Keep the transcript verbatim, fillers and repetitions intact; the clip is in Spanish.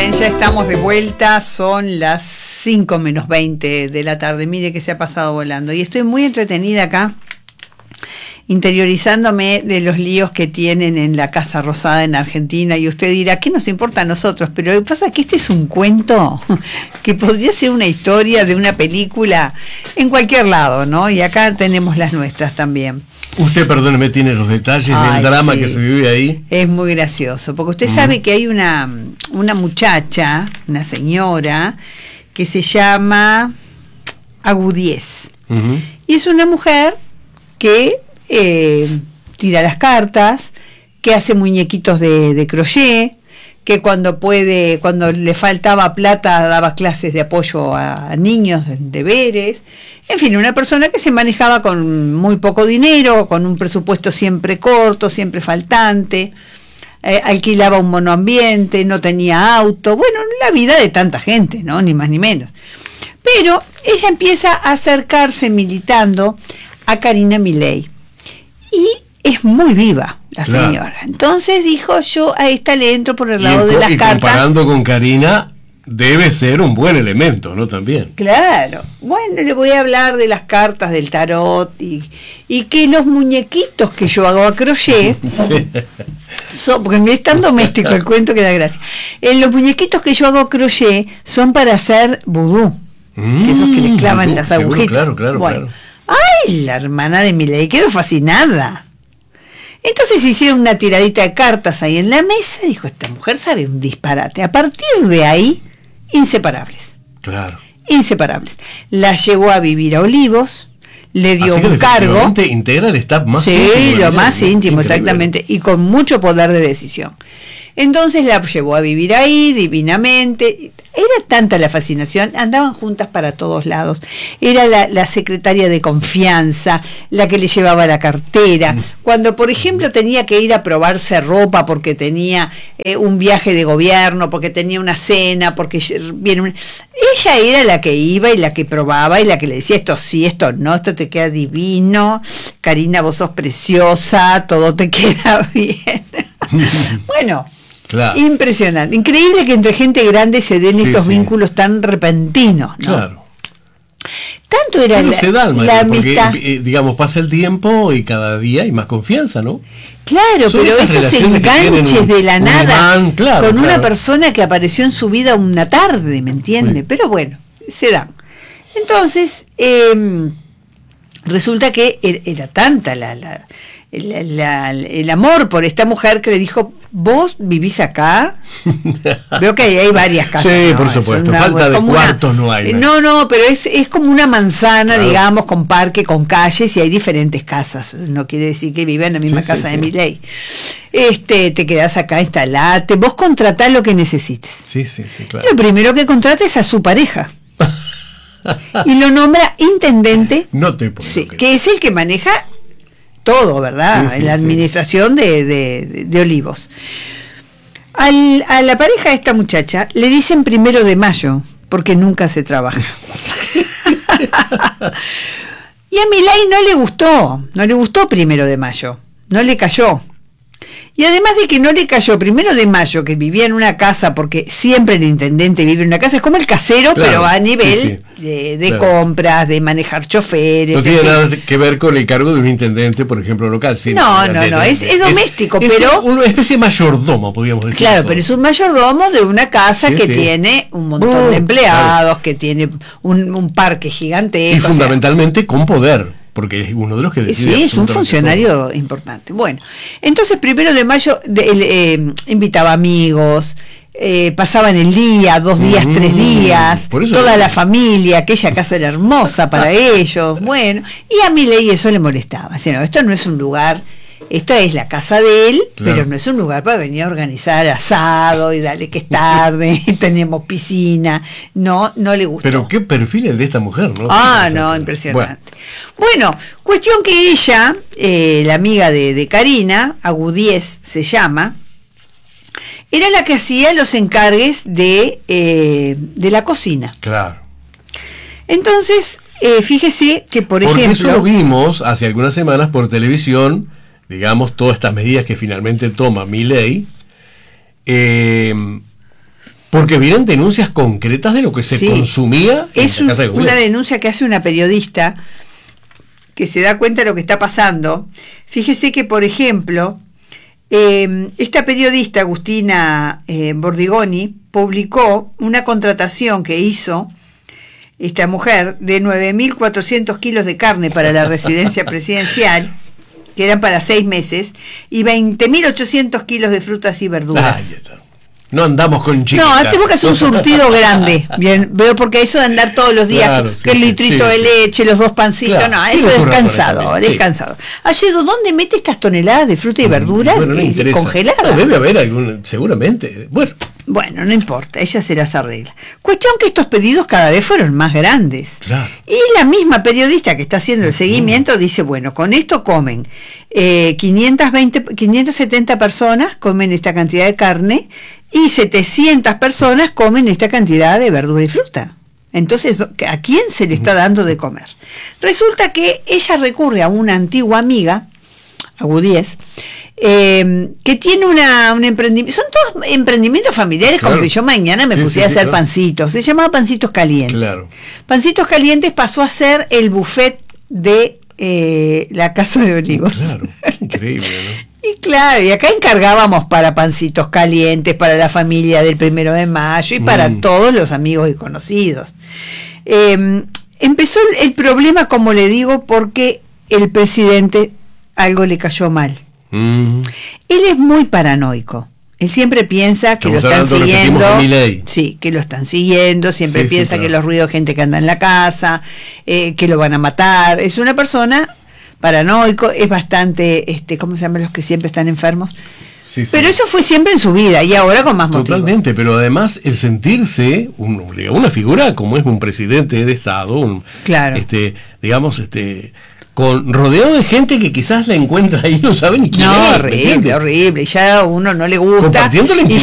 bien, ya estamos de vuelta, son las cinco menos veinte de la tarde, mire que se ha pasado volando y estoy muy entretenida acá, interiorizándome de los líos que tienen en la Casa Rosada en Argentina y usted dirá, ¿qué nos importa a nosotros? Pero lo que pasa es que este es un cuento que podría ser una historia de una película en cualquier lado, ¿no? Y acá tenemos las nuestras también. Usted, perdóneme, tiene los detalles Ay, del drama sí. que se vive ahí. Es muy gracioso, porque usted mm. sabe que hay una, una muchacha, una señora, que se llama Agudíez. Uh-huh. Y es una mujer que eh, tira las cartas, que hace muñequitos de, de crochet, que cuando puede, cuando le faltaba plata daba clases de apoyo a niños en deberes, en fin, una persona que se manejaba con muy poco dinero, con un presupuesto siempre corto, siempre faltante, eh, alquilaba un monoambiente, no tenía auto, bueno, la vida de tanta gente, ¿no? Ni más ni menos. Pero ella empieza a acercarse militando a Karina Milei y es muy viva la claro. señora. Entonces dijo, yo a esta le entro por el lado de las y cartas. Comparando con Karina, debe ser un buen elemento, ¿no? También. Claro. Bueno, le voy a hablar de las cartas del tarot y, y que los muñequitos que yo hago a crochet, sí. son, porque es tan doméstico el cuento que da gracia. En los muñequitos que yo hago a crochet son para hacer vudú, mm, esos que les clavan vudú, las agujitas. Claro, claro, bueno, claro. Ay, la hermana de Milei quedó fascinada. Entonces hicieron una tiradita de cartas ahí en la mesa y dijo, esta mujer sabe un disparate. A partir de ahí, inseparables. Claro. Inseparables. La llevó a vivir a Olivos, le dio Así un cargo. Integra el staff más sí, íntimo. Sí, lo más ¿no? íntimo, Increíble. Exactamente. Y con mucho poder de decisión. Entonces la llevó a vivir ahí divinamente. Era tanta la fascinación, andaban juntas para todos lados. Era la, la secretaria de confianza, la que le llevaba la cartera. Cuando, por ejemplo, tenía que ir a probarse ropa porque tenía eh, un viaje de gobierno, porque tenía una cena, porque viene una... ella era la que iba y la que probaba y la que le decía esto sí, esto no, esto te queda divino, Karina, vos sos preciosa, todo te queda bien. Bueno, claro. Impresionante, increíble que entre gente grande se den sí, estos sí. vínculos tan repentinos, ¿no? Claro. Tanto era la, se da, la amistad. Porque, eh, digamos, pasa el tiempo y cada día hay más confianza, ¿no? Claro, Son pero esos enganches un, de la nada imán, claro, con claro. una persona que apareció en su vida una tarde, ¿me entiende? Sí. Pero bueno, se dan. Entonces, eh, resulta que era tanta la... la El, la, el amor por esta mujer que le dijo, vos vivís acá. Veo que hay, hay varias casas. Sí, no, por supuesto, una, falta de cuartos una, no hay. No, no, pero es, es como una manzana, claro. digamos, con parque, con calles y hay diferentes casas. No quiere decir que viva en la misma sí, casa sí, de sí. Milei. Este, te quedás acá, instalate, vos contratás lo que necesites. Sí, sí, sí, claro. Lo primero que contrates es a su pareja. Y lo nombra intendente. No te puedo sí, que es el que maneja todo, ¿verdad? Sí, sí, en la administración sí. de, de, de Olivos. Al, a la pareja de esta muchacha le dicen primero de mayo, porque nunca se trabaja. Y a Milei no le gustó, no le gustó primero de mayo, no le cayó. Y además de que no le cayó primero de mayo, que vivía en una casa, porque siempre el intendente vive en una casa, es como el casero, claro, pero a nivel sí, sí. de, de claro. compras, de manejar choferes. No tiene en fin. nada que ver con el cargo de un intendente, por ejemplo, local. Sí, no, no, no, no, es, es doméstico, es, pero... Es una especie de mayordomo, podríamos decir. Claro, pero es un mayordomo de una casa sí, que sí. tiene un montón uh, de empleados, claro. que tiene un, un parque gigantesco. Y fundamentalmente o sea, con poder. Porque es uno de los que decide. Sí, es un funcionario todo. importante. Bueno, entonces primero de mayo de, eh, invitaba amigos, eh, pasaban el día, dos días, mm, tres días, toda la familia, aquella casa era hermosa para ellos. Bueno, y a Milei eso le molestaba. O sea, no, esto no es un lugar, esta es la casa de él, claro. pero no es un lugar para venir a organizar asado y dale que es tarde, tenemos piscina. No, no le gusta. Pero qué perfil el de esta mujer, ¿no? Ah, no, impresionante. Bueno, bueno cuestión que ella, eh, la amiga de, de Karina, Agudíez se llama, era la que hacía los encargues de, eh, de la cocina. Claro. Entonces, eh, fíjese que, por Porque ejemplo... eso lo vimos hace algunas semanas por televisión, digamos, todas estas medidas que finalmente toma Milei, eh, Porque vienen denuncias concretas de lo que se sí, consumía en es la Casa de Gobierno. Una denuncia que hace una periodista que se da cuenta de lo que está pasando. Fíjese que, por ejemplo, eh, esta periodista, Agustina eh, Bordigoni, publicó una contratación que hizo esta mujer de nueve mil cuatrocientos kilos de carne para la residencia presidencial, que eran para seis meses, y veinte mil ochocientos kilos de frutas y verduras. Ay, no andamos con chicas. No, tenemos que hacer un surtido grande. Bien, veo, porque eso de andar todos los días, claro, sí, que el sí, litrito sí, de sí. leche, los dos pancitos, claro, no, eso es cansado, es sí. cansado. Allego, ¿dónde mete estas toneladas de fruta y verdura bueno, no eh, congeladas? No, debe haber algún, seguramente. Bueno. Bueno, no importa, ella se las arregla. Cuestión que estos pedidos cada vez fueron más grandes. Claro. Y la misma periodista que está haciendo el seguimiento dice, bueno, con esto comen eh, quinientas veinte, quinientas setenta personas comen esta cantidad de carne y setecientas personas comen esta cantidad de verdura y fruta. Entonces, ¿a quién se le está dando de comer? Resulta que ella recurre a una antigua amiga, Agudíez, eh, que tiene una, un emprendimiento, son todos emprendimientos familiares, claro. Como si yo mañana me sí, pusiera sí, sí, a hacer claro. pancitos, se llamaba Pancitos Calientes. Claro. Pancitos Calientes pasó a ser el buffet de eh, la Casa de Olivos. Claro, increíble, ¿no? Y claro, y acá encargábamos para Pancitos Calientes, para la familia del Primero de Mayo y para mm. todos los amigos y conocidos. Eh, empezó el, el problema, como le digo, porque el presidente algo le cayó mal. Mm. Él es muy paranoico. Él siempre piensa que Estamos lo están siguiendo. Sí, que lo están siguiendo. Siempre sí, piensa sí, claro. que los ruidos de gente que anda en la casa, eh, que lo van a matar. Es una persona paranoico, es bastante, este, ¿cómo se llaman los que siempre están enfermos? Sí, sí. Pero eso fue siempre en su vida y ahora con más motivo. Totalmente, pero además el sentirse un, una figura como es un presidente de Estado, un, claro. este, digamos, este. con rodeado de gente que quizás la encuentra ahí no sabe ni quién no, es. horrible, horrible, ya a uno no le gusta Compartiendo la y